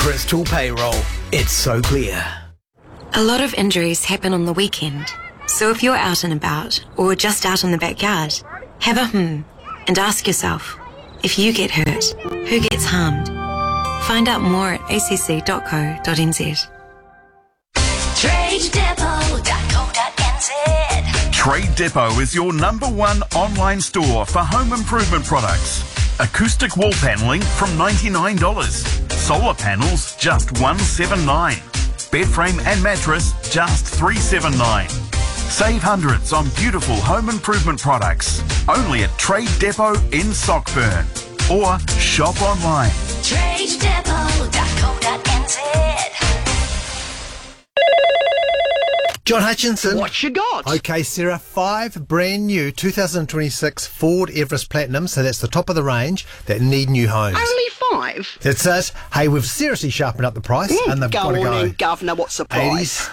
Crystal Payroll. It's so clear. A lot of injuries happen on the weekend. So if you're out and about, or just out in the backyard, have a and ask yourself, if you get hurt, who gets harmed? Find out more at acc.co.nz. TradeDepot.co.nz. Trade Depot is your #1 online store for home improvement products. Acoustic wall panelling from $99. Solar panels just $179. Bed frame and mattress just $379. Save hundreds on beautiful home improvement products. Only at Trade Depot in Sockburn. Or shop online. TradeDepot.co.nz. John Hutchinson. What you got? Okay, Sarah, 5 brand new 2026 Ford Everest Platinum, so that's the top of the range, that need new homes. Only 5? That's it. Hey, we've seriously sharpened up the price, and they've got to go. In, Governor, what's the price?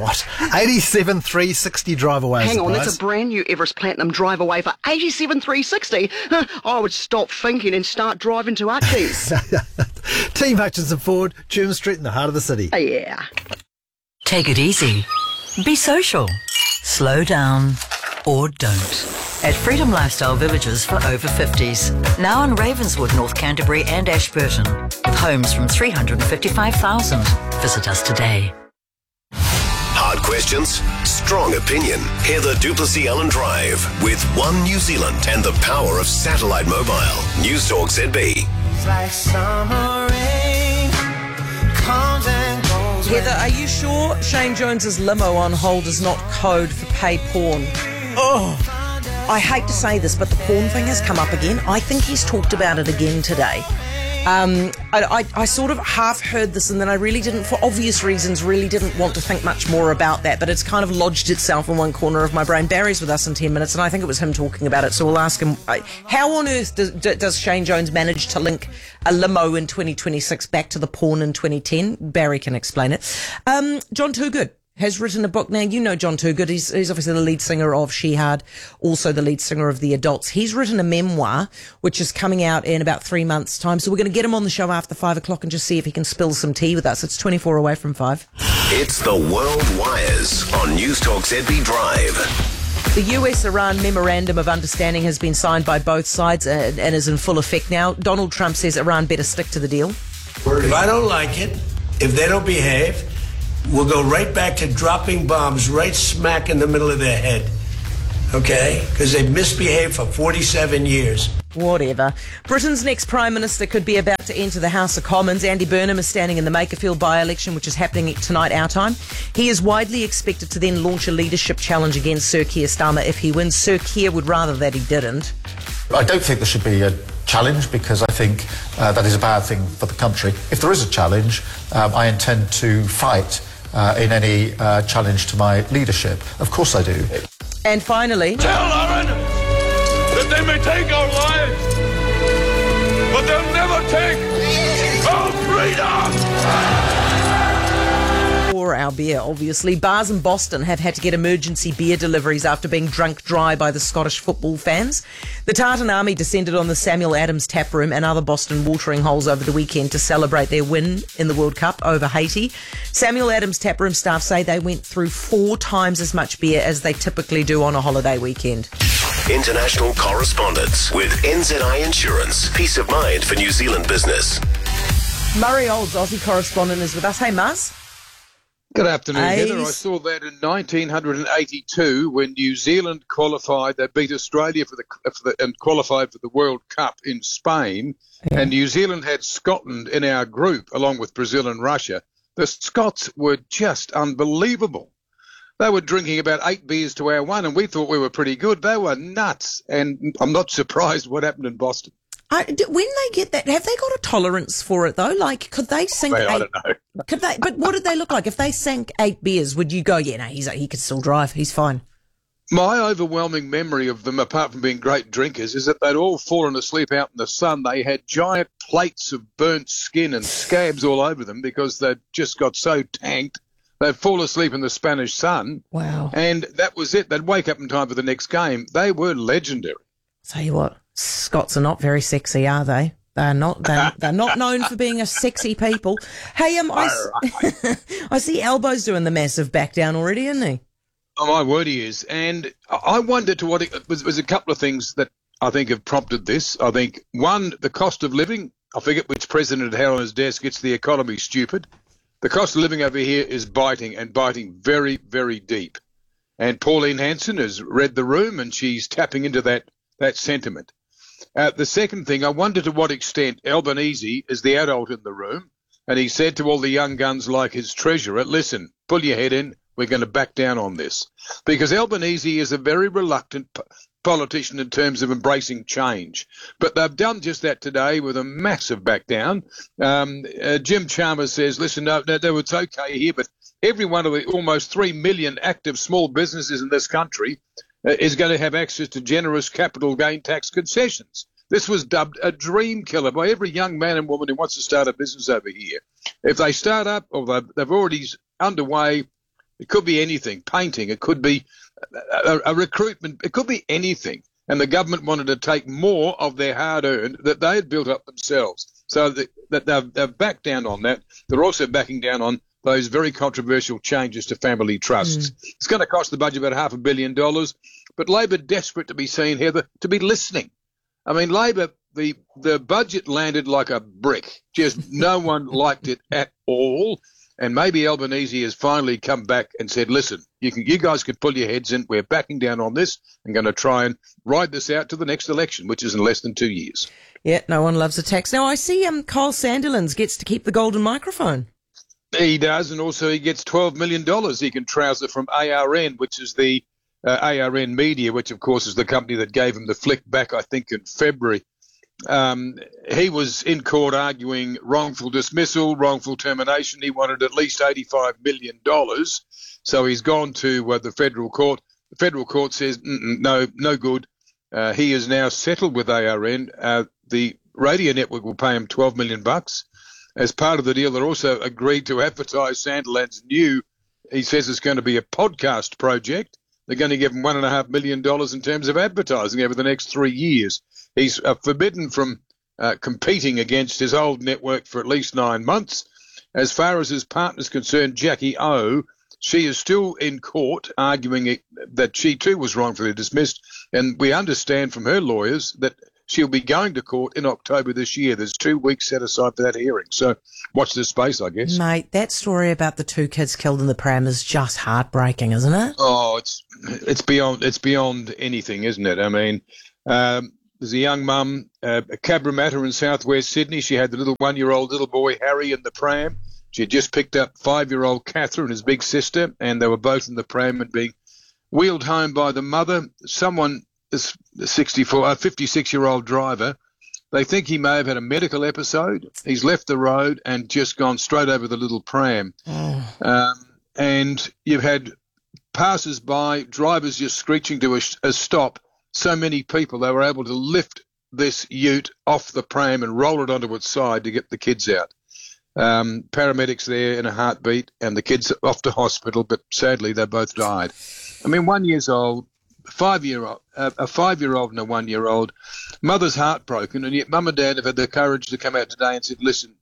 87,360 drive away. Hang on, that's a brand new Everest Platinum drive away for 87,360. I would stop thinking and start driving to Archie's. Team Hutchinson Ford, Churn Street in the heart of the city. Yeah. Take it easy. Be social. Slow down. Or don't. At Freedom Lifestyle Villages for over 50s. Now in Ravenswood, North Canterbury and Ashburton. With homes from $355,000. Visit us today. Hard questions, strong opinion. Hear the Duplessis Allen Drive with One New Zealand and the power of satellite mobile. News Talk ZB. It's like summer rain comes and goes. Heather, are you sure Shane Jones's limo on hold is not code for pay porn? Oh, I hate to say this, but the porn thing has come up again. I think he's talked about it again today. I sort of half heard this, and then I really didn't, for obvious reasons, really didn't want to think much more about that, but it's kind of lodged itself in one corner of my brain. Barry's with us in 10 minutes, and I think it was him talking about it, so we'll ask him, how on earth does Shane Jones manage to link a limo in 2026 back to the porn in 2010? Barry can explain it. John Toogood has written a book. Now, you know John Toogood. He's obviously the lead singer of Shehad, also the lead singer of The Adults. He's written a memoir, which is coming out in about 3 months' time. So we're going to get him on the show after 5 o'clock and just see if he can spill some tea with us. It's 24 away from 5. It's the World Wires on News Talk ZB Drive. The US-Iran Memorandum of Understanding has been signed by both sides and is in full effect now. Donald Trump says Iran better stick to the deal. If I don't like it, if they don't behave, we'll go right back to dropping bombs right smack in the middle of their head. Okay? Because they've misbehaved for 47 years. Whatever. Britain's next Prime Minister could be about to enter the House of Commons. Andy Burnham is standing in the Makerfield by-election, which is happening tonight our time. He is widely expected to then launch a leadership challenge against Sir Keir Starmer if he wins. Sir Keir would rather that he didn't. I don't think there should be a challenge because I think that is a bad thing for the country. If there is a challenge, I intend to fight in any challenge to my leadership. Of course I do. And finally... Tell Lauren that they may take our lives, but they'll never take our freedom! Or our beer, obviously. Bars in Boston have had to get emergency beer deliveries after being drunk dry by the Scottish football fans. The Tartan Army descended on the Samuel Adams tap room and other Boston watering holes over the weekend to celebrate their win in the World Cup over Haiti. Samuel Adams tap room staff say they went through 4 times as much beer as they typically do on a holiday weekend. International correspondence with NZI Insurance. Peace of mind for New Zealand business. Murray Olds, Aussie correspondent, is with us. Hey, Muzz. Good afternoon, Heather. I saw that in 1982 when New Zealand qualified. They beat Australia and qualified for the World Cup in Spain. Yeah. And New Zealand had Scotland in our group along with Brazil and Russia. The Scots were just unbelievable. They were drinking about 8 beers to our 1, and we thought we were pretty good. They were nuts, and I'm not surprised what happened in Boston. When they get that, have they got a tolerance for it though? Like, could they sink? I don't know. Could they? But what did they look like? If they sank 8 beers, would you go? Yeah, no, he could still drive. He's fine. My overwhelming memory of them, apart from being great drinkers, is that they'd all fallen asleep out in the sun. They had giant plates of burnt skin and scabs all over them because they'd just got so tanked. They'd fall asleep in the Spanish sun. Wow. And that was it. They'd wake up in time for the next game. They were legendary. Tell you what, Scots are not very sexy, are they? They're not known for being a sexy people. Hey, I see Albo's doing the massive back down already, isn't he? Oh, my word, he is. And I wonder to what it was a couple of things that I think have prompted this. I think, one, the cost of living. I forget which president had on his desk. It's the economy stupid. The cost of living over here is biting very, very deep. And Pauline Hanson has read the room and she's tapping into that sentiment. The second thing, I wonder to what extent Albanese is the adult in the room, and he said to all the young guns like his treasurer, listen, pull your head in, we're going to back down on this. Because Albanese is a very reluctant politician in terms of embracing change. But they've done just that today with a massive back down. Jim Chalmers says, listen, no, it's okay here, but every one of the almost 3 million active small businesses in this country is going to have access to generous capital gain tax concessions. This was dubbed a dream killer by every young man and woman who wants to start a business over here. If they start up or they've already underway, it could be anything, painting, it could be a recruitment, it could be anything. And the government wanted to take more of their hard-earned that they had built up themselves. So that they've backed down on that. They're also backing down on those very controversial changes to family trusts. It's going to cost the budget about $500 million, but Labor desperate to be seen here, to be listening. I mean, Labor, the budget landed like a brick. Just no one liked it at all. And maybe Albanese has finally come back and said, listen, you guys can pull your heads in. We're backing down on this and going to try and ride this out to the next election, which is in less than 2 years. Yeah, no one loves a tax. Now, I see Kyle Sandilands gets to keep the golden microphone. He does, and also he gets $12 million he can trouser from ARN, which is the ARN Media, which, of course, is the company that gave him the flick back, I think, in February. He was in court arguing wrongful dismissal, wrongful termination. He wanted at least $85 million. So he's gone to the federal court. The federal court says, no good. He is now settled with ARN. The radio network will pay him $12 million. As part of the deal, they're also agreed to advertise Sandilands' new, he says it's going to be a podcast project. They're going to give him $1.5 million in terms of advertising over the next 3 years. He's forbidden from competing against his old network for at least 9 months. As far as his partner's concerned, Jackie O, she is still in court arguing that she too was wrongfully dismissed. And we understand from her lawyers that she'll be going to court in October this year. There's 2 weeks set aside for that hearing. So watch this space, I guess. Mate, that story about the 2 kids killed in the pram is just heartbreaking, isn't it? Oh, it's beyond anything, isn't it? I mean, there's a young mum, Cabramatta in southwest Sydney. She had the little 1-year-old little boy, Harry, in the pram. She had just picked up 5-year-old Catherine, his big sister, and they were both in the pram and being wheeled home by the mother. Someone, this 56-year-old driver, they think he may have had a medical episode. He's left the road and just gone straight over the little pram. And you've had passers-by, drivers just screeching to a stop. So many people, they were able to lift this ute off the pram and roll it onto its side to get the kids out. Paramedics there in a heartbeat, and the kids off to hospital, but sadly they both died. I mean, 1 year old, a 5-year-old and a 1-year-old, mother's heartbroken, and yet mum and dad have had the courage to come out today and said, listen,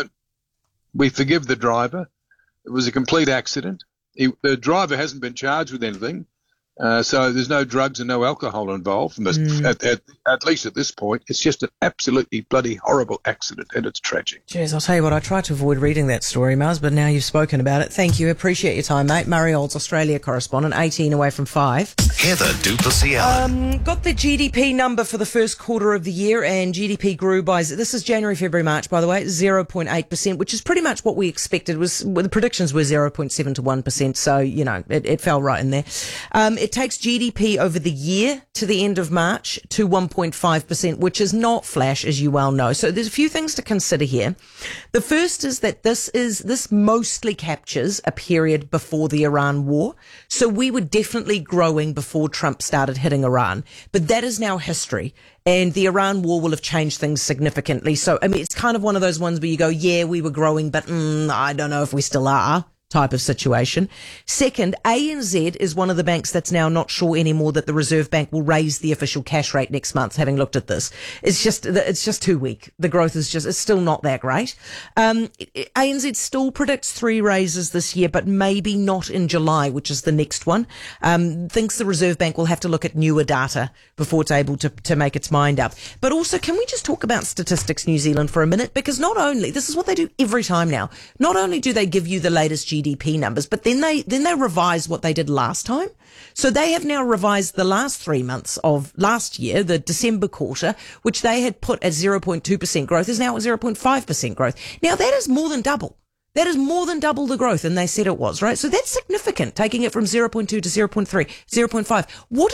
we forgive the driver. It was a complete accident. The driver hasn't been charged with anything. So there's no drugs and no alcohol involved. At least at this point, it's just an absolutely bloody horrible accident, and it's tragic. Jeez, I'll tell you what, I tried to avoid reading that story, Mars, but now you've spoken about it. Thank you. Appreciate your time, mate. Murray Olds, Australia correspondent, 18 away from 5. Heather du Plessis-Allen. Got the GDP number for the first quarter of the year, and GDP grew by, this is January, February, March, by the way, 0.8%, which is pretty much what we expected. The predictions were 0.7 to 1%, so, it fell right in there. It takes GDP over the year to the end of March to 1.5%, which is not flash, as you well know. So there's a few things to consider here. The first is that this mostly captures a period before the Iran war. So we were definitely growing before Trump started hitting Iran, but that is now history. And the Iran war will have changed things significantly. So, I mean, it's kind of one of those ones where you go, yeah, we were growing, but I don't know if we still are type of situation. Second, ANZ is one of the banks that's now not sure anymore that the Reserve Bank will raise the official cash rate next month, having looked at this. It's just too weak. The growth is it's still not that great. ANZ still predicts 3 raises this year, but maybe not in July, which is the next one. Thinks the Reserve Bank will have to look at newer data before it's able to make its mind up. But also, can we just talk about Statistics New Zealand for a minute? Because not only, this is what they do every time now, not only do they give you the latest GDP numbers, but then they revise what they did last time. So they have now revised the last 3 months of last year, the December quarter, which they had put at 0.2% growth, is now at 0.5% growth. Now that is more than double. That is more than double the growth than they said it was, right? So that's significant, taking it from 0.2 to 0.3, 0.5.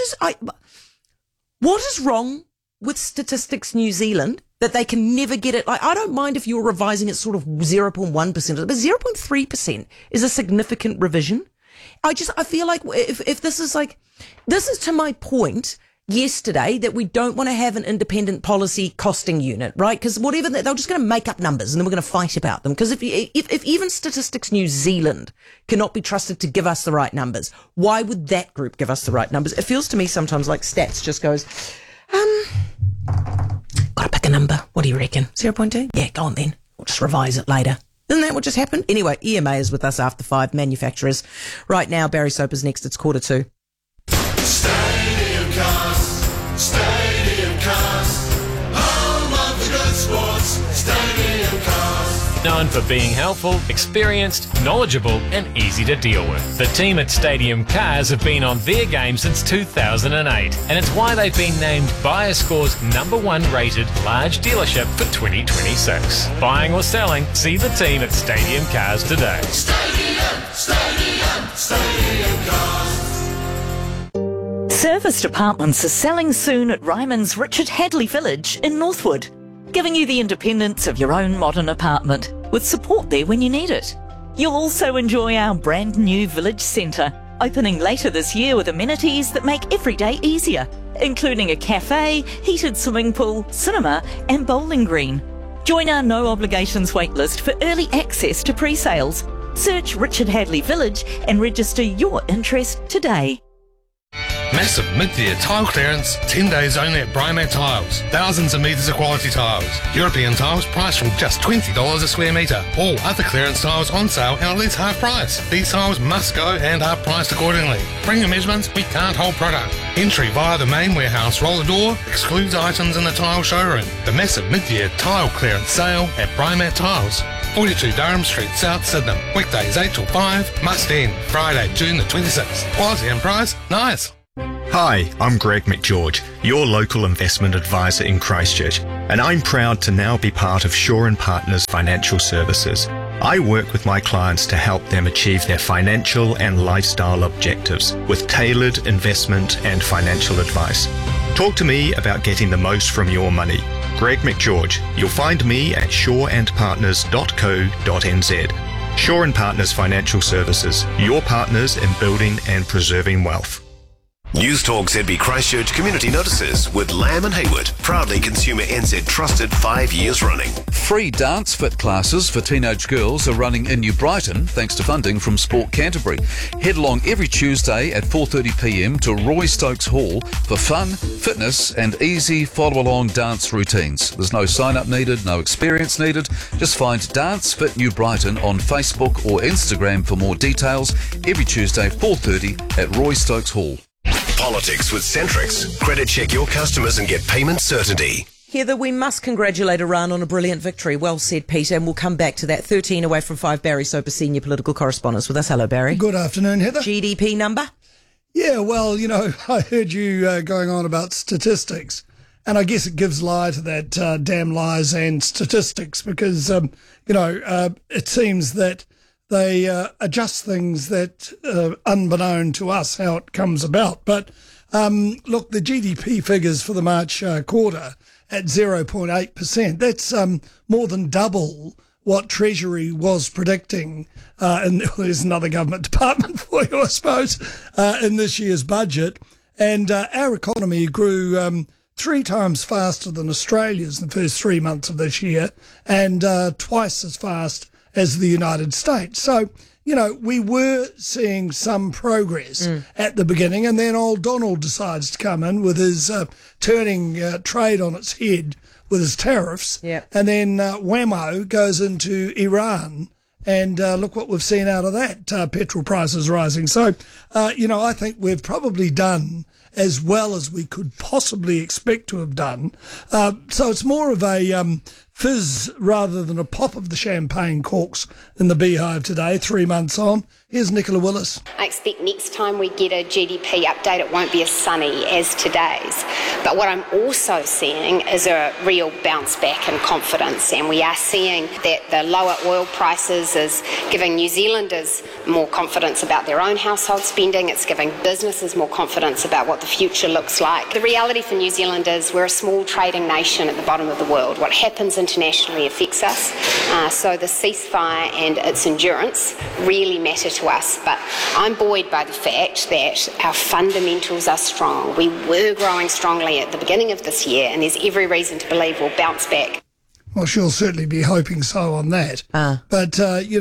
What is wrong with Statistics New Zealand that they can never get it? Like, I don't mind if you're revising it sort of 0.1%, but 0.3% is a significant revision. I feel like if this is to my point yesterday that we don't want to have an independent policy costing unit, right? Because whatever, they're just going to make up numbers and then we're going to fight about them. Because if even Statistics New Zealand cannot be trusted to give us the right numbers, why would that group give us the right numbers? It feels to me sometimes like Stats just goes, gotta pick a number. What do you reckon? 0.2? Yeah, go on then. We'll just revise it later. Isn't that what just happened? Anyway, EMA is with us after 5, manufacturers. Right now, Barry Soap is next. It's 1:45. Stadium Cars, home of the good sports, Stadium Cars. Known for being helpful, experienced, knowledgeable and easy to deal with. The team at Stadium Cars have been on their game since 2008 and it's why they've been named BuyerScore's #1 rated large dealership for 2026. Buying or selling, see the team at Stadium Cars today. Stadium Cars. Serviced apartments are selling soon at Ryman's Richard Hadley Village in Northwood, giving you the independence of your own modern apartment, with support there when you need it. You'll also enjoy our brand new village centre, opening later this year with amenities that make every day easier, including a cafe, heated swimming pool, cinema and bowling green. Join our no obligations waitlist for early access to pre-sales. Search Richard Hadley Village and register your interest today. Massive mid-year tile clearance, 10 days only at Brymat Tiles. Thousands of metres of quality tiles. European tiles priced from just $20 a square metre. All other clearance tiles on sale and at least half price. These tiles must go and are priced accordingly. Bring your measurements, we can't hold product. Entry via the main warehouse roller door excludes items in the tile showroom. The massive mid-year tile clearance sale at Brymat Tiles. 42 Durham Street, South Sydenham. Weekdays 8 till 5, must end Friday, June the 26th. Quality and price, nice. Hi, I'm Greg McGeorge, your local investment advisor in Christchurch, and I'm proud to now be part of Shaw & Partners Financial Services. I work with my clients to help them achieve their financial and lifestyle objectives with tailored investment and financial advice. Talk to me about getting the most from your money. Greg McGeorge. You'll find me at shawandpartners.co.nz. Shaw & Partners Financial Services, your partners in building and preserving wealth. News Talk ZB Christchurch Community Notices with Lamb and Hayward, proudly Consumer NZ trusted 5 years running. Free dance fit classes for teenage girls are running in New Brighton thanks to funding from Sport Canterbury. Head along every Tuesday at 4:30pm to Roy Stokes Hall for fun, fitness and easy follow-along dance routines. There's no sign-up needed, no experience needed. Just find Dance Fit New Brighton on Facebook or Instagram for more details. Every Tuesday 4:30 at Roy Stokes Hall. Politics with Centrix. Credit check your customers and get payment certainty. Heather, we must congratulate Iran on a brilliant victory. Well said, Peter, and we'll come back to that. 13 away from 5, Barry Soper, senior political correspondent with us. Hello, Barry. Good afternoon, Heather. GDP number? Yeah, well, I heard you going on about statistics, and I guess it gives lie to that damn lies and statistics because, it seems that they adjust things that unbeknown to us how it comes about. But look, the GDP figures for the March quarter at 0.8%, that's more than double what Treasury was predicting. And there's another government department for you, I suppose, in this year's budget. And our economy grew 3 times faster than Australia's in the first 3 months of this year and twice as fast as the United States. So, we were seeing some progress at the beginning, and then old Donald decides to come in with his turning trade on its head with his tariffs, and then whammo goes into Iran, and look what we've seen out of that, petrol prices rising. So, I think we've probably done as well as we could possibly expect to have done. So it's more of a fizz rather than a pop of the champagne corks in the beehive today, 3 months on. Here's Nicola Willis. I expect next time we get a GDP update, it won't be as sunny as today's. But what I'm also seeing is a real bounce back in confidence, and we are seeing that the lower oil prices is giving New Zealanders more confidence about their own household spending. It's giving businesses more confidence about what the future looks like. The reality for New Zealand is we're a small trading nation at the bottom of the world. What happens internationally affects us. So the ceasefire and its endurance really matter to us. But I'm buoyed by the fact that our fundamentals are strong. We were growing strongly at the beginning of this year, and there's every reason to believe we'll bounce back. Well, she'll certainly be hoping so on that. But,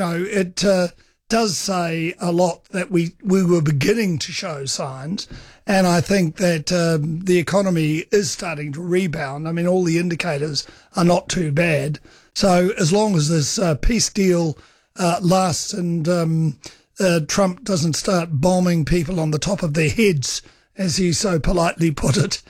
it does say a lot that we were beginning to show signs. And I think that the economy is starting to rebound. I mean, all the indicators are not too bad. So as long as this peace deal lasts and Trump doesn't start bombing people on the top of their heads, as he so politely put it,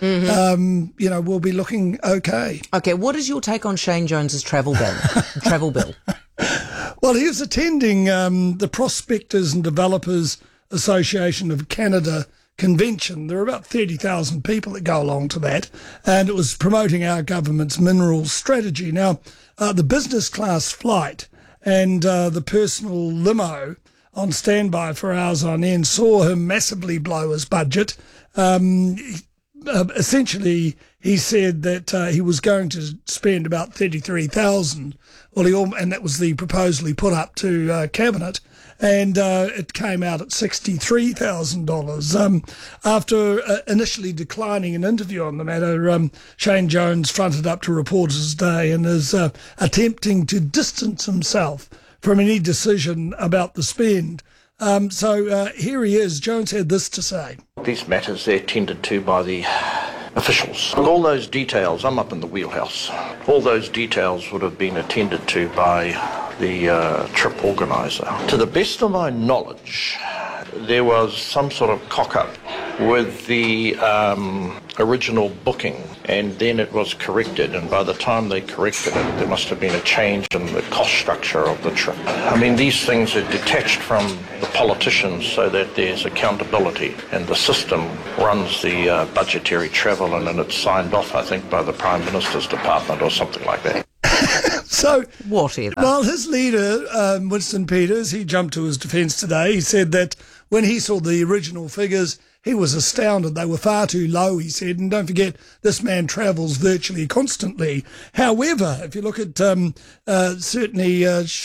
we'll be looking okay. Okay, what is your take on Shane Jones's travel bill? Well, he was attending the Prospectors and Developers Association of Canada convention. There are about 30,000 people that go along to that, and it was promoting our government's minerals strategy. Now, the business class flight and the personal limo on standby for hours on end saw him massively blow his budget. Essentially, he said that he was going to spend about $33,000. And that was the proposal he put up to cabinet, and it came out at $63,000. After initially declining an interview on the matter, Shane Jones fronted up to Reporters Day and is attempting to distance himself from any decision about the spend. So here he is. Jones had this to say. These matters, they're tended to by the officials. All those details, I'm up in the wheelhouse, all those details would have been attended to by the trip organiser. To the best of my knowledge, there was some sort of cock-up with the original booking, and then it was corrected, and by the time they corrected it, there must have been a change in the cost structure of the trip. I mean, these things are detached from the politicians so that there's accountability, and the system runs the budgetary travel, and then it's signed off, I think, by the Prime Minister's Department or something like that. So, whatever. Well, his leader, Winston Peters, he jumped to his defence today. He said that when he saw the original figures, he was astounded. They were far too low, he said. And don't forget, this man travels virtually constantly. However, if you look at certainly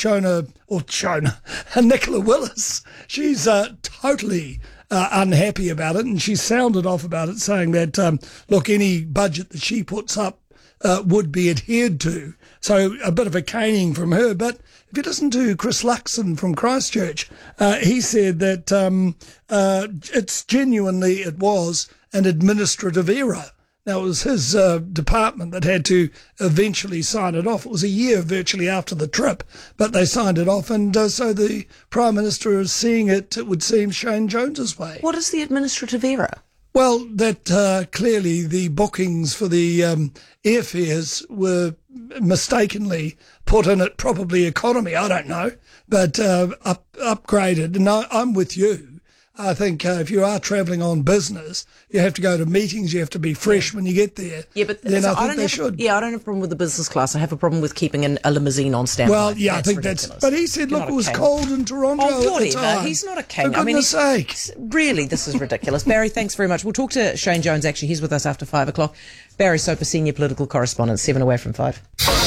Nicola Willis, she's totally unhappy about it. And she sounded off about it, saying that, look, any budget that she puts up would be adhered to. So a bit of a caning from her. But if you listen to Chris Luxon from Christchurch, he said that it was an administrative error. Now, it was his department that had to eventually sign it off. It was a year virtually after the trip, but they signed it off. And so the Prime Minister is seeing it, it would seem, Shane Jones's way. What is the administrative error? Well, that clearly the bookings for the airfares were mistakenly put in at probably economy, I don't know, but upgraded. And I'm with you. I think if you are travelling on business, you have to go to meetings, you have to be fresh when you get there. Yeah, but then so I think they should. Yeah, I don't have a problem with the business class. I have a problem with keeping a limousine on standby. Well, yeah, that's I think ridiculous. that's... But he said, look, it was cold in Toronto at the time. He's not a king. For goodness sake. Really, this is ridiculous. Barry, thanks very much. We'll talk to Shane Jones, actually. He's with us after 5 o'clock. Barry Soper, Senior Political Correspondent, 7 away from 5.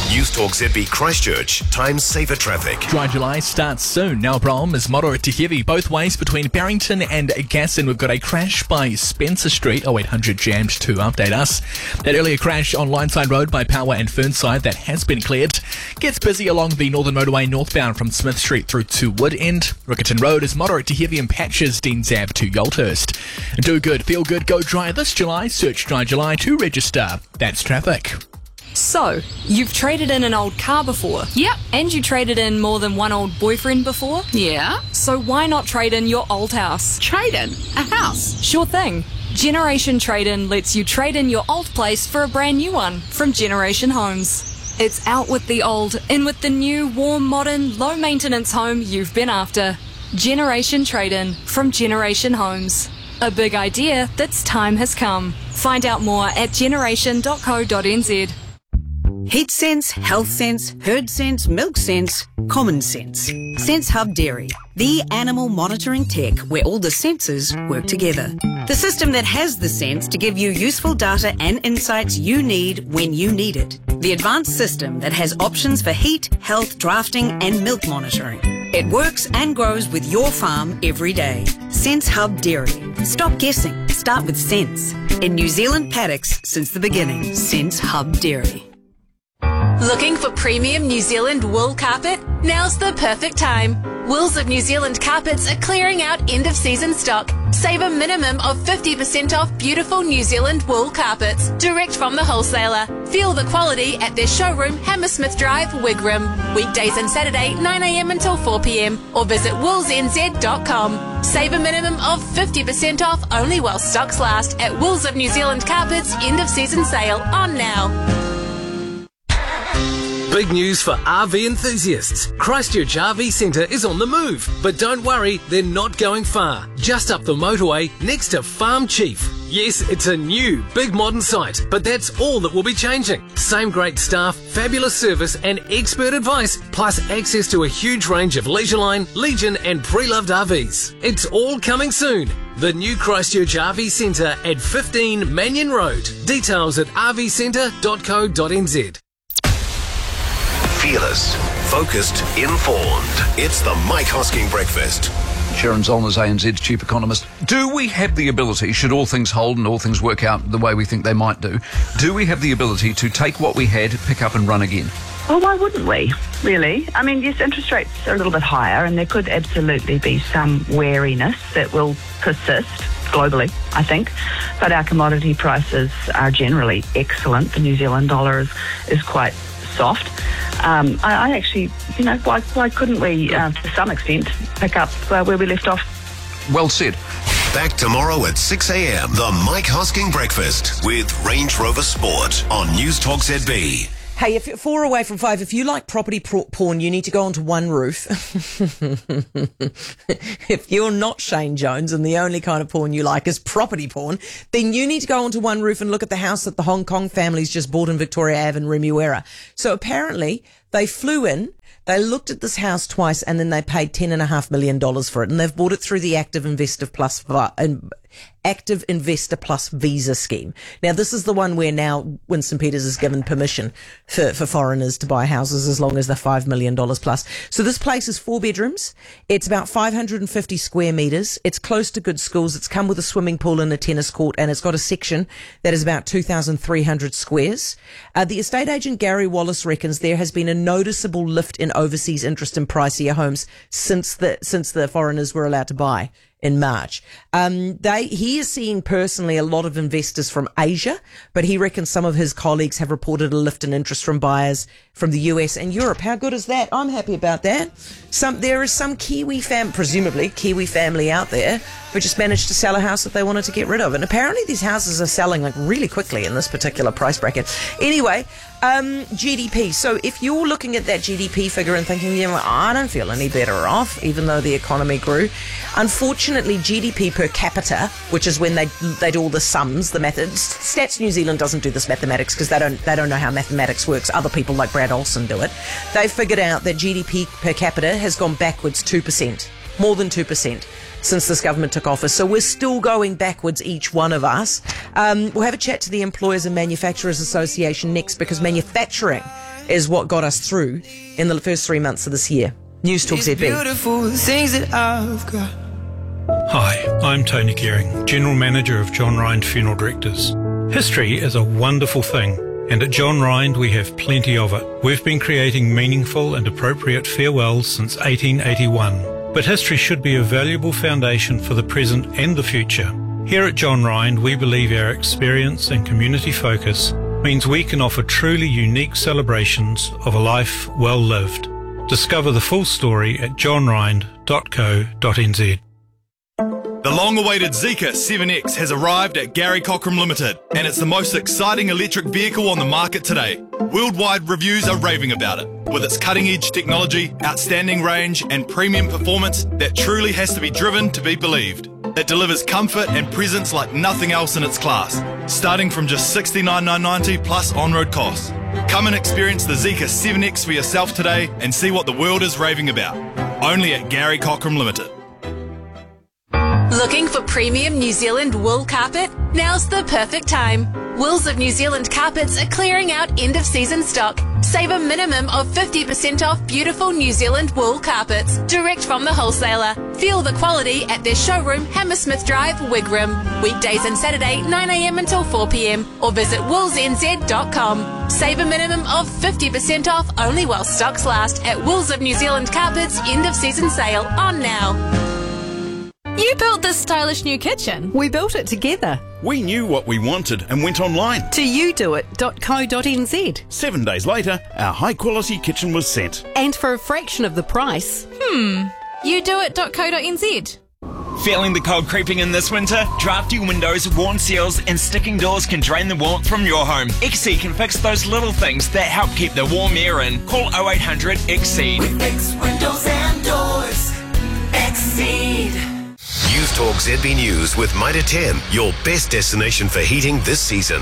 News Talk ZB Christchurch. Time saver traffic. Dry July starts soon. Now Brougham is moderate to heavy both ways between Barrington and Gasson. We've got a crash by Spencer Street. 0800 jammed to update us. That earlier crash on Lineside Road by Power and Fernside, that has been cleared. Gets busy along the Northern Motorway northbound from Smith Street through to Wood End. Rickerton Road is moderate to heavy in patches, Deans Ave to Yolthurst. Do good, feel good, go dry this July. Search Dry July to register. That's traffic. So, you've traded in an old car before? Yep. And you traded in more than one old boyfriend before? Yeah. So why not trade in your old house? Trade in? A house? Sure thing. Generation Trade-In lets you trade in your old place for a brand new one from Generation Homes. It's out with the old, in with the new, warm, modern, low-maintenance home you've been after. Generation Trade-In from Generation Homes. A big idea that's time has come. Find out more at generation.co.nz. Heat sense, health sense, herd sense, milk sense, common sense. Sense Hub Dairy, the animal monitoring tech where all the senses work together. The system that has the sense to give you useful data and insights you need when you need it. The advanced system that has options for heat, health, drafting and milk monitoring. It works and grows with your farm every day. Sense Hub Dairy. Stop guessing. Start with sense. In New Zealand paddocks since the beginning. Sense Hub Dairy. Looking for premium New Zealand wool carpet? Now's the perfect time. Wools of New Zealand Carpets are clearing out end-of-season stock. Save a minimum of 50% off beautiful New Zealand wool carpets, direct from the wholesaler. Feel the quality at their showroom, Hammersmith Drive, Wigram. Weekdays and Saturday, 9am until 4pm, or visit woolsnz.com. Save a minimum of 50% off only while stocks last at Wools of New Zealand Carpets end-of-season sale on now. Big news for RV enthusiasts. Christchurch RV Centre is on the move. But don't worry, they're not going far. Just up the motorway, next to Farm Chief. Yes, it's a new, big modern site, but that's all that will be changing. Same great staff, fabulous service and expert advice, plus access to a huge range of Leisureline, Legion and pre-loved RVs. It's all coming soon. The new Christchurch RV Centre at 15 Mannion Road. Details at rvcentre.co.nz. Fearless, focused, informed. It's the Mike Hosking Breakfast. Sharon Zollner's ANZ's chief economist. Do we have the ability, should all things hold and all things work out the way we think they might do we have the ability to take what we had, pick up and run again? Well, why wouldn't we, really? I mean, yes, interest rates are a little bit higher and there could absolutely be some wariness that will persist globally, I think. But our commodity prices are generally excellent. The New Zealand dollar is quite soft. I actually, why couldn't we, to some extent, pick up where we left off? Well said. Back tomorrow at 6 a.m. The Mike Hosking Breakfast with Range Rover Sport on News Talk ZB. Hey, if you're 4 away from 5, if you like property porn, you need to go onto One Roof. If you're not Shane Jones and the only kind of porn you like is property porn, then you need to go onto One Roof and look at the house that the Hong Kong family's just bought in Victoria Ave in Remuera. So apparently they flew in, they looked at this house twice and then they paid $10.5 million for it. And they've bought it through the Active Investor Plus visa scheme. Now, this is the one where now Winston Peters has given permission for foreigners to buy houses as long as they're $5 million plus. So this place is 4 bedrooms. It's about 550 square metres. It's close to good schools. It's come with a swimming pool and a tennis court, and it's got a section that is about 2,300 squares. The estate agent Gary Wallace reckons there has been a noticeable lift in overseas interest in pricier homes since the foreigners were allowed to buy in March. He is seeing personally a lot of investors from Asia, but he reckons some of his colleagues have reported a lift in interest from buyers from the US and Europe. How good is that? I'm happy about that. There is some presumably Kiwi family out there who just managed to sell a house that they wanted to get rid of. And apparently these houses are selling like really quickly in this particular price bracket. Anyway, GDP. So if you're looking at that GDP figure and thinking, I don't feel any better off, even though the economy grew. Unfortunately, GDP per capita, which is when they do all the sums, the methods. Stats New Zealand doesn't do this mathematics because they don't know how mathematics works. Other people like Brad Olsen do it. They figured out that GDP per capita has gone backwards 2%, more than 2%. Since this government took office. So we're still going backwards, each one of us. We'll have a chat to the Employers and Manufacturers Association next, because manufacturing is what got us through in the first 3 months of this year. News Talk ZB. Beautiful things that I've got. Hi, I'm Tony Gearing, General Manager of John Rind Funeral Directors. History is a wonderful thing, and at John Rind we have plenty of it. We've been creating meaningful and appropriate farewells since 1881, but history should be a valuable foundation for the present and the future. Here at John Rind, we believe our experience and community focus means we can offer truly unique celebrations of a life well lived. Discover the full story at johnrind.co.nz. The long-awaited Zeekr 7X has arrived at Gary Cockram Limited, and it's the most exciting electric vehicle on the market today. Worldwide reviews are raving about it, with its cutting-edge technology, outstanding range, and premium performance that truly has to be driven to be believed. It delivers comfort and presence like nothing else in its class, starting from just $69,990 plus on-road costs. Come and experience the Zeekr 7X for yourself today and see what the world is raving about. Only at Gary Cockram Limited. Looking for premium New Zealand wool carpet? Now's the perfect time. Wools of New Zealand Carpets are clearing out end-of-season stock. Save a minimum of 50% off beautiful New Zealand wool carpets, direct from the wholesaler. Feel the quality at their showroom, Hammersmith Drive, Wigram. Weekdays and Saturday, 9 a.m. until 4 p.m. or visit woolsnz.com. Save a minimum of 50% off only while stocks last at Wools of New Zealand Carpets end-of-season sale on now. You built this stylish new kitchen. We built it together. We knew what we wanted and went online to youdoit.co.nz. 7 days later, our high-quality kitchen was sent. And for a fraction of the price. Youdoit.co.nz. Feeling the cold creeping in this winter? Drafty windows, worn seals and sticking doors can drain the warmth from your home. XC can fix those little things that help keep the warm air in. Call 0800 XCEED. We fix windows and doors. XCEED. News Talk ZB News with Mitre 10, your best destination for heating this season.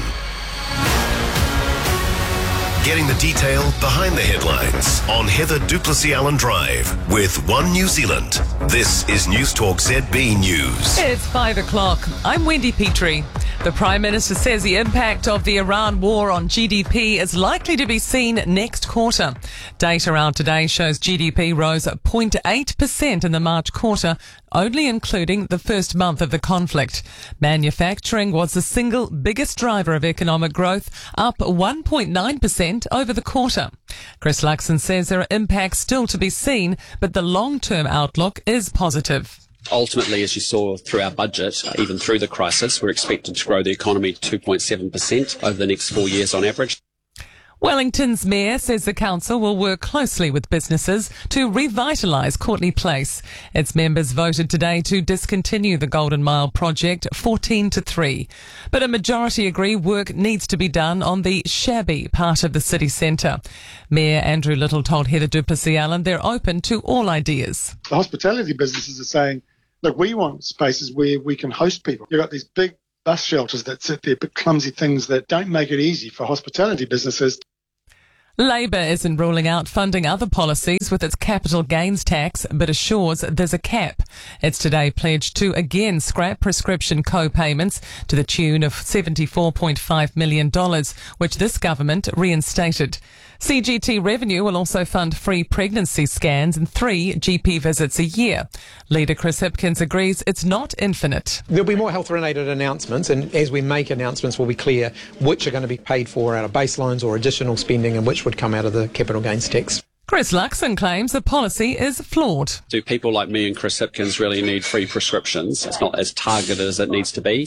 Getting the detail behind the headlines on Heather Duplessis Allen Drive with One New Zealand. This is News Talk ZB News. It's 5 o'clock. I'm Wendy Petrie. The Prime Minister says the impact of the Iran war on GDP is likely to be seen next quarter. Data out today shows GDP rose 0.8% in the March quarter, only including the first month of the conflict. Manufacturing was the single biggest driver of economic growth, up 1.9% over the quarter. Chris Luxon says there are impacts still to be seen, but the long-term outlook is positive. Ultimately, as you saw through our budget, even through the crisis, we're expected to grow the economy 2.7% over the next 4 years on average. Wellington's mayor says the council will work closely with businesses to revitalise Courtney Place. Its members voted today to discontinue the Golden Mile project 14-3. But a majority agree work needs to be done on the shabby part of the city centre. Mayor Andrew Little told Heather Duplessis Allen they're open to all ideas. The hospitality businesses are saying, look, we want spaces where we can host people. You've got these big bus shelters that sit there, but clumsy things that don't make it easy for hospitality businesses. Labor isn't ruling out funding other policies with its capital gains tax, but assures there's a cap. It's today pledged to again scrap prescription co-payments to the tune of $74.5 million, which this government reinstated. CGT Revenue will also fund free pregnancy scans and 3 GP visits a year. Leader Chris Hipkins agrees it's not infinite. There'll be more health-related announcements, and as we make announcements, we'll be clear which are going to be paid for out of baselines or additional spending and which would come out of the capital gains tax. Chris Luxon claims the policy is flawed. Do people like me and Chris Hipkins really need free prescriptions? It's not as targeted as it needs to be.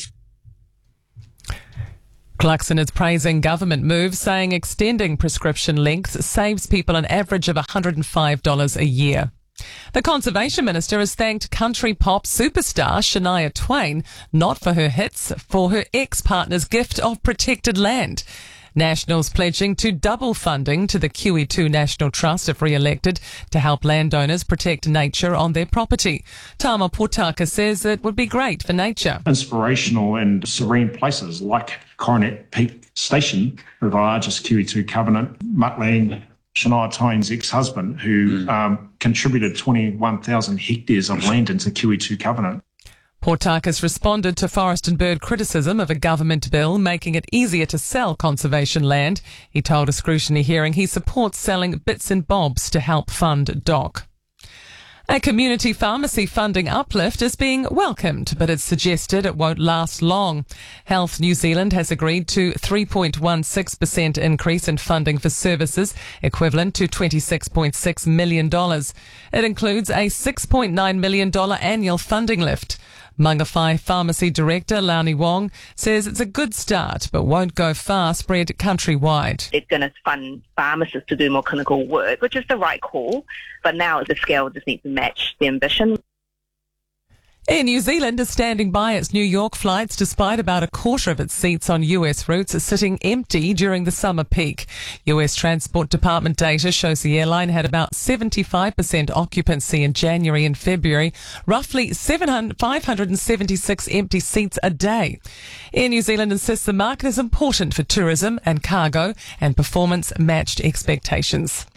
Luxon is praising government moves, saying extending prescription lengths saves people an average of $105 a year. The Conservation Minister has thanked country pop superstar Shania Twain, not for her hits, for her ex-partner's gift of protected land. Nationals pledging to double funding to the QE2 National Trust if re-elected to help landowners protect nature on their property. Tama Potaka says it would be great for nature. Inspirational and serene places like Coronet Peak Station, the largest QE2 covenant, Muttleen, Shania Twain's ex-husband, who contributed 21,000 hectares of land into QE2 covenant. Portakis responded to Forest and Bird criticism of a government bill making it easier to sell conservation land. He told a scrutiny hearing he supports selling bits and bobs to help fund DOC. A community pharmacy funding uplift is being welcomed, but it's suggested it won't last long. Health New Zealand has agreed to 3.16% increase in funding for services, equivalent to $26.6 million. It includes a $6.9 million annual funding lift. Mangawhai Pharmacy Director Launi Wong says it's a good start, but won't go far spread countrywide. It's going to fund pharmacists to do more clinical work, which is the right call, but now the scale just needs to match the ambition. Air New Zealand is standing by its New York flights despite about a quarter of its seats on US routes sitting empty during the summer peak. US Transport Department data shows the airline had about 75% occupancy in January and February, roughly 576 empty seats a day. Air New Zealand insists the market is important for tourism and cargo, and performance matched expectations.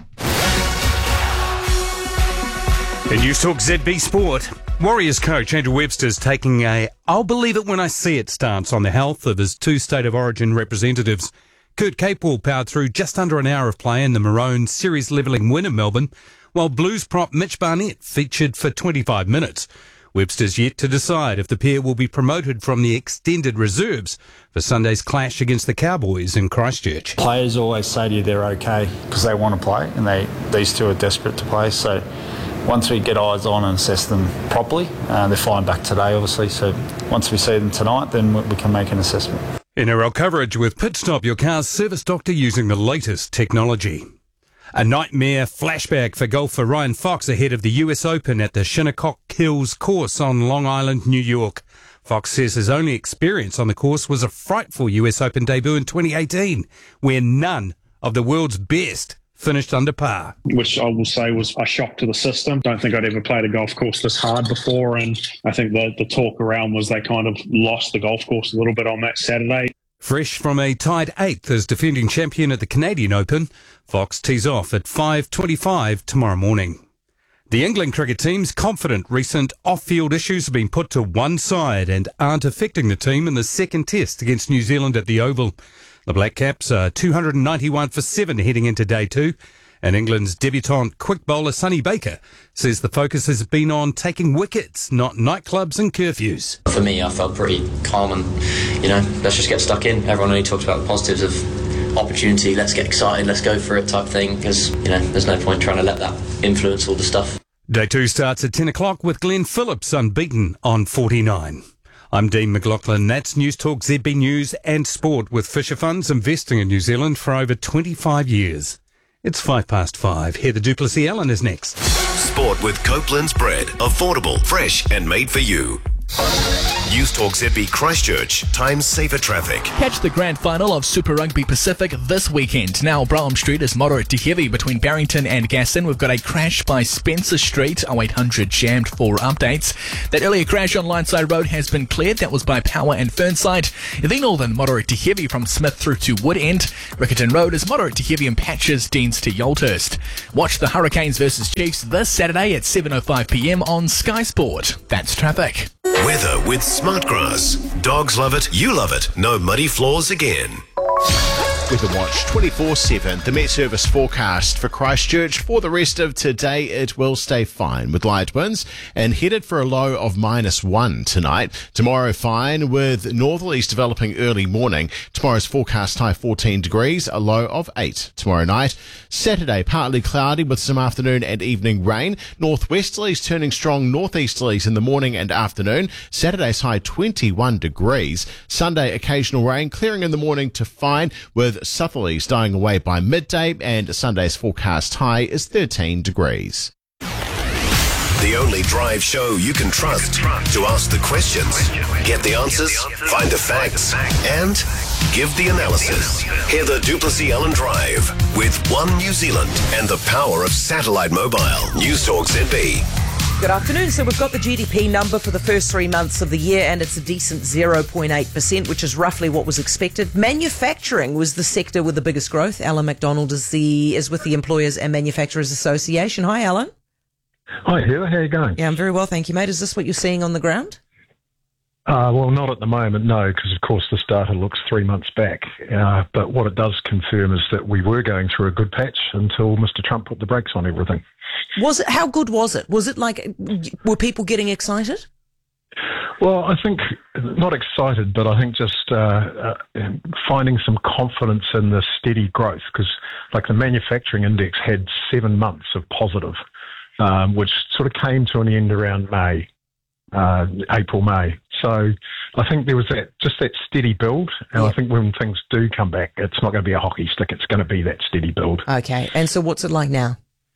In News Talk ZB Sport, Warriors coach Andrew Webster's taking a "I'll believe it when I see it" stance on the health of his two State of Origin representatives. Kurt Capewell powered through just under an hour of play in the Maroons' series-levelling win in Melbourne, while Blues prop Mitch Barnett featured for 25 minutes. Webster's yet to decide if the pair will be promoted from the extended reserves for Sunday's clash against the Cowboys in Christchurch. Players always say to you they're okay because they want to play, and these two are desperate to play, so once we get eyes on and assess them properly, they're flying back today, obviously, so once we see them tonight, then we can make an assessment. NRL coverage with Pitstop, your car's service doctor using the latest technology. A nightmare flashback for golfer Ryan Fox ahead of the US Open at the Shinnecock Hills course on Long Island, New York. Fox says his only experience on the course was a frightful US Open debut in 2018, where none of the world's best finished under par. Which I will say was a shock to the system. Don't think I'd ever played a golf course this hard before, and I think the talk around was they kind of lost the golf course a little bit on that Saturday. Fresh from a tied 8th as defending champion at the Canadian Open, Fox tees off at 5:25 tomorrow morning. The England cricket team's confident recent off-field issues have been put to one side and aren't affecting the team in the second test against New Zealand at the Oval. The Black Caps are 291 for 7 heading into day 2, and England's debutant quick bowler Sonny Baker says the focus has been on taking wickets, not nightclubs and curfews. For me, I felt pretty calm and, let's just get stuck in. Everyone only talks about the positives of opportunity, let's get excited, let's go for it type thing, because, there's no point trying to let that influence all the stuff. Day 2 starts at 10 o'clock with Glenn Phillips unbeaten on 49. I'm Dean McLaughlin. That's News Talk ZB News and Sport with Fisher Funds investing in New Zealand for over 25 years. It's 5:05. Heather Duplessis-Allen is next. Sport with Copeland's Bread. Affordable, fresh and made for you. News Talk ZB Christchurch. Time saver traffic. Catch the grand final of Super Rugby Pacific this weekend. Now Brougham Street is moderate to heavy between Barrington and Gaston. We've got a crash by Spencer Street. 0800 jammed for updates. That earlier crash on Lineside Road has been cleared. That was by Power and Fernside. The Northern moderate to heavy from Smith through to Woodend. Riccarton Road is moderate to heavy in patches, Deans to Yolthurst. Watch the Hurricanes versus Chiefs this Saturday at 7:05 p.m. on Sky Sport. That's traffic. Weather with Smartgrass. Dogs love it, you love it. No muddy floors again. Weather Watch 24/7, the Met Service forecast for Christchurch. For the rest of today, it will stay fine with light winds and headed for a low of -1 tonight. Tomorrow, fine with northerlies developing early morning. Tomorrow's forecast high 14 degrees, a low of 8 tomorrow night. Saturday, partly cloudy with some afternoon and evening rain. Northwesterlies turning strong northeasterlies in the morning and afternoon. Saturday's high 21 degrees. Sunday, occasional rain, clearing in the morning to fine with southerlies dying away by midday, and Sunday's forecast high is 13 degrees. The only drive show you can trust to ask the questions, get the answers, find the facts, and give the analysis. Hear the Duplessis-Allen Drive with One New Zealand and the power of satellite mobile. News Talk ZB. Good afternoon. So we've got the GDP number for the first 3 months of the year, and it's a decent 0.8%, which is roughly what was expected. Manufacturing was the sector with the biggest growth. Alan McDonald is with the Employers and Manufacturers Association. Hi, Alan. Hi, Heather. How are you going? Yeah, I'm very well, thank you, mate. Is this what you're seeing on the ground? Well, not at the moment, no, because of course this data looks 3 months back. But what it does confirm is that we were going through a good patch until Mr. Trump put the brakes on everything. Was it? How good was it? Was it like, were people getting excited? Well, I think not excited, but I think just finding some confidence in the steady growth, because like the manufacturing index had 7 months of positive, which sort of came to an end around May. April, May. So I think there was that steady build, and I think when things do come back, it's not going to be a hockey stick. It's going to be that steady build. Okay, and so what's it like now?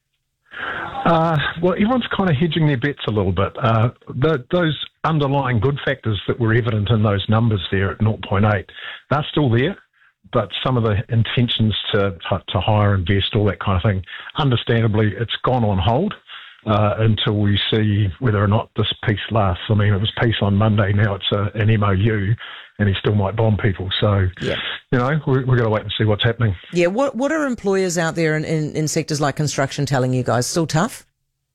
Well, everyone's kind of hedging their bets a little bit. Those underlying good factors that were evident in those numbers there at 0.8, they're still there, but some of the intentions to hire, invest, all that kind of thing, understandably, it's gone on hold. Until we see whether or not this peace lasts. I mean, it was peace on Monday, now it's an MOU, and he still might bomb people. So, you know, we've got to wait and see what's happening. Yeah, what are employers out there in sectors like construction telling you guys? Still tough?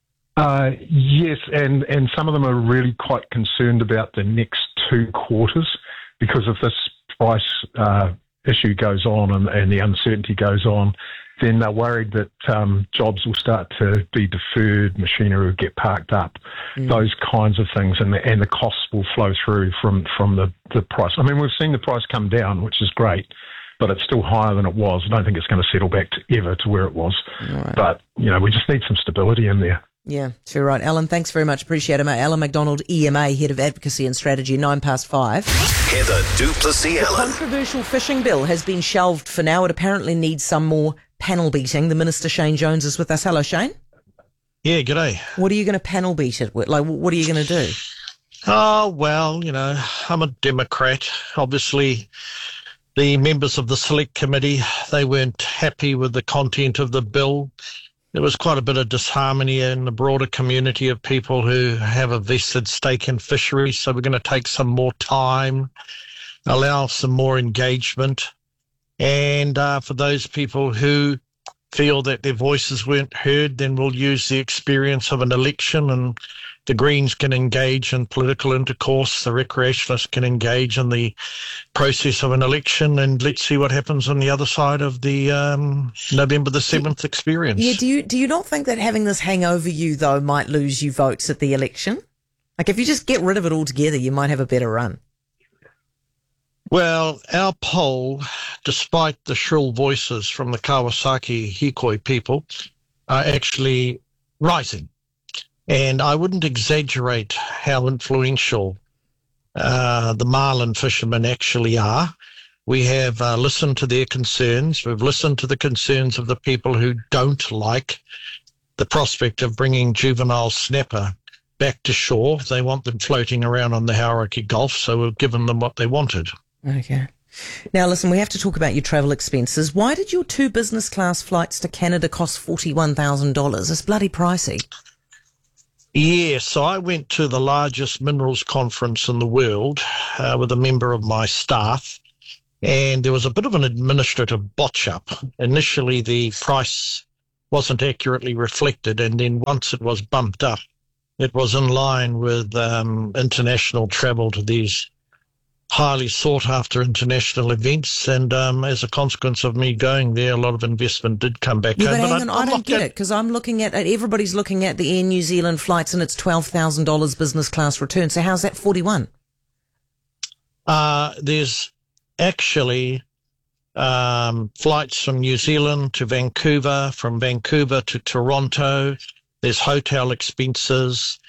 Yes, and some of them are really quite concerned about the next 2 quarters, because if this price issue goes on and the uncertainty goes on, then they're worried that jobs will start to be deferred, machinery will get parked up, those kinds of things, and the costs will flow through from the price. I mean, we've seen the price come down, which is great, but it's still higher than it was. I don't think it's going to settle back ever to where it was. Right. But, you know, we just need some stability in there. Yeah, too right. Alan, thanks very much. Appreciate it, mate. Alan McDonald, EMA, Head of Advocacy and Strategy, 5:09. Heather du Plessis-Allen. The controversial fishing bill has been shelved for now. It apparently needs some more panel beating. The Minister, Shane Jones, is with us. Hello, Shane. Yeah, g'day. What are you going to panel beat it with? Like, what are you going to do? Oh, well, you know, I'm a Democrat. Obviously, the members of the Select Committee, they weren't happy with the content of the bill. There was quite a bit of disharmony in the broader community of people who have a vested stake in fisheries, so we're going to take some more time, allow some more engagement. And for those people who feel that their voices weren't heard, then we'll use the experience of an election, and the Greens can engage in political intercourse, the recreationalists can engage in the process of an election, and let's see what happens on the other side of the November the 7th experience. Yeah, do you not think that having this hang over you, though, might lose you votes at the election? Like, if you just get rid of it altogether, you might have a better run. Well, our poll, despite the shrill voices from the Kawasaki Hikoi people, are actually rising. And I wouldn't exaggerate how influential the marlin fishermen actually are. We have listened to their concerns. We've listened to the concerns of the people who don't like the prospect of bringing juvenile snapper back to shore. They want them floating around on the Hauraki Gulf, so we've given them what they wanted. Okay. Now, listen, we have to talk about your travel expenses. Why did your 2 business class flights to Canada cost $41,000? It's bloody pricey. Yes, so I went to the largest minerals conference in the world with a member of my staff, and there was a bit of an administrative botch-up. Initially, the price wasn't accurately reflected, and then once it was bumped up, it was in line with international travel to these highly sought-after international events, and as a consequence of me going there, a lot of investment did come back home. But hang on, I don't get it, because I'm looking at, everybody's looking at the Air New Zealand flights, and it's $12,000 business class return. So how's that 41? There's actually flights from New Zealand to Vancouver, from Vancouver to Toronto. There's hotel expenses.